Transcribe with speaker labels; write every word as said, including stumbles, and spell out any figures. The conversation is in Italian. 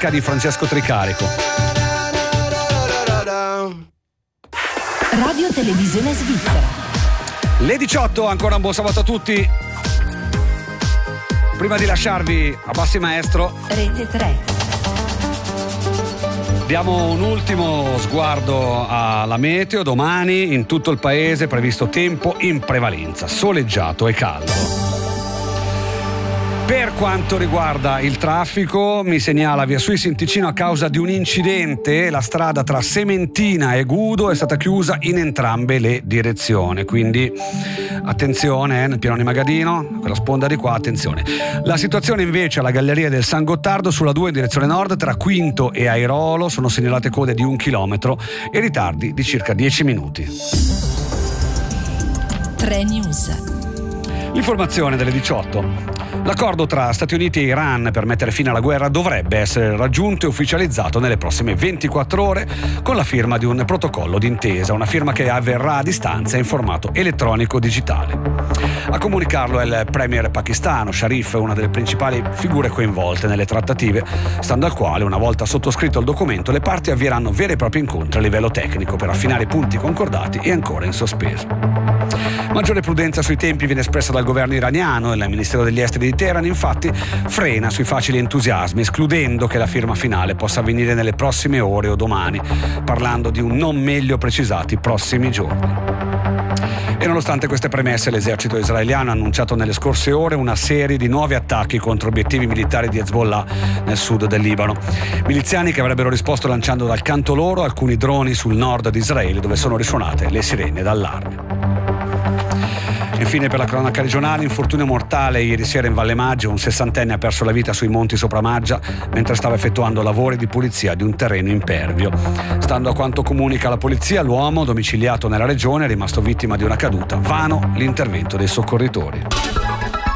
Speaker 1: Pesca di Francesco Tricarico.
Speaker 2: Radio Televisione Svizzera.
Speaker 1: Le diciotto, ancora un buon sabato a tutti. Prima di lasciarvi a Bassi Maestro,
Speaker 2: Rete tre.
Speaker 1: diamo un ultimo sguardo alla meteo. Domani in tutto il paese previsto tempo in prevalenza soleggiato e caldo. Per quanto riguarda il traffico, mi segnala Via Suisse in Ticino, a causa di un incidente la strada tra Sementina e Gudo è stata chiusa in entrambe le direzioni, quindi attenzione eh, nel piano di Magadino, quella sponda di qua, attenzione. La situazione invece alla Galleria del San Gottardo sulla due in direzione nord tra Quinto e Airolo sono segnalate code di un chilometro e ritardi di circa dieci minuti.
Speaker 2: tre News.
Speaker 1: L'informazione delle diciotto. L'accordo tra Stati Uniti e Iran per mettere fine alla guerra dovrebbe essere raggiunto e ufficializzato nelle prossime ventiquattro ore con la firma di un protocollo d'intesa, una firma che avverrà a distanza in formato elettronico digitale. A comunicarlo è il premier pakistano Sharif, una delle principali figure coinvolte nelle trattative, stando al quale, una volta sottoscritto il documento, le parti avvieranno veri e propri incontri a livello tecnico per affinare i punti concordati e ancora in sospeso. Maggiore prudenza sui tempi viene espressa dal governo iraniano e il Ministero degli Esteri di Teheran infatti frena sui facili entusiasmi, escludendo che la firma finale possa avvenire nelle prossime ore o domani, parlando di un non meglio precisati prossimi giorni. E nonostante queste premesse, l'esercito israeliano ha annunciato nelle scorse ore una serie di nuovi attacchi contro obiettivi militari di Hezbollah nel sud del Libano. Miliziani che avrebbero risposto lanciando dal canto loro alcuni droni sul nord di Israele, dove sono risuonate le sirene d'allarme. Infine, per la cronaca regionale, infortunio mortale ieri sera in Valle Maggio. Un sessantenne ha perso la vita sui monti sopra Maggia mentre stava effettuando lavori di pulizia di un terreno impervio. Stando a quanto comunica la polizia, l'uomo, domiciliato nella regione, è rimasto vittima di una caduta. Vano l'intervento dei soccorritori.